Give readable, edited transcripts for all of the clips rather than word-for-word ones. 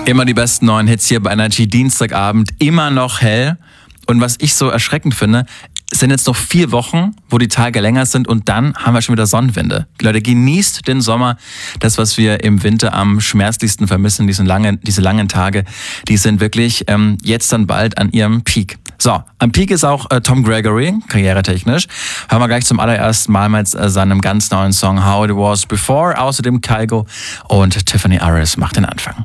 Immer die besten neuen Hits hier bei Energy, Dienstagabend, immer noch hell. Und was ich so erschreckend finde, es sind jetzt noch 4 Wochen, wo die Tage länger sind und dann haben wir schon wieder Sonnenwende. Leute, genießt den Sommer. Das, was wir im Winter am schmerzlichsten vermissen, diese langen Tage, die sind wirklich jetzt dann bald an ihrem Peak. So, am Peak ist auch Tom Gregory, karrieretechnisch. Hören wir gleich zum allerersten Mal mit seinem ganz neuen Song How It Was Before. Außerdem Kygo und Tiffany Aris macht den Anfang.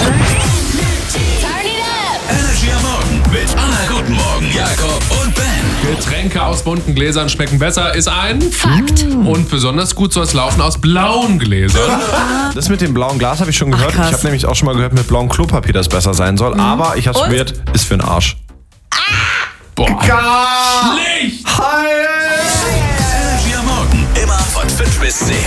Energy am Morgen mit Anna Guten Morgen, Jakob und Ben. Getränke aus bunten Gläsern schmecken besser, ist ein Fakt. Und besonders gut soll es laufen aus blauen Gläsern. Das mit dem blauen Glas habe ich schon gehört. Ich habe nämlich auch schon mal gehört, mit blauem Klopapier das besser sein soll. Aber ich habe es probiert, ist für den Arsch. Boah, Schlecht! Energy am Morgen, immer von 5 bis 10.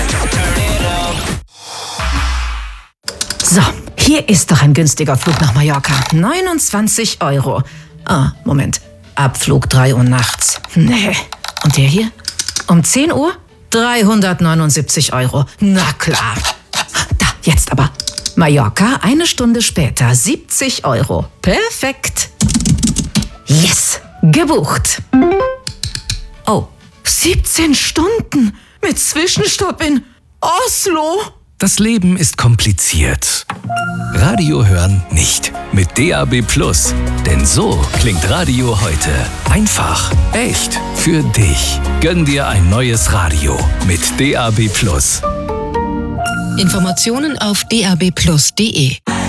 So, hier ist doch ein günstiger Flug nach Mallorca. 29 €. Ah, Moment. Abflug 3 Uhr nachts. Nee. Und der hier? Um 10 Uhr? 379 €. Na klar. Da, jetzt aber. Mallorca, 1 Stunde später, 70 €. Perfekt. Yes, gebucht. Oh, 17 Stunden mit Zwischenstopp in Oslo. Das Leben ist kompliziert. Radio hören nicht. Mit DAB+. Denn so klingt Radio heute. Einfach, echt, für dich. Gönn dir ein neues Radio mit DAB+. Informationen auf dabplus.de